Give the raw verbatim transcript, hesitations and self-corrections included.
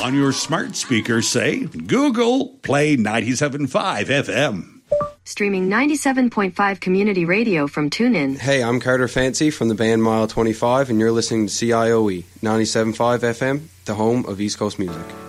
On your smart speaker, say, Google, play ninety-seven point five F M. Streaming ninety-seven point five Community Radio from TuneIn. Hey, I'm Carter Fancy from the band Mile twenty-five, and you're listening to C I O E ninety-seven point five F M, the home of East Coast music.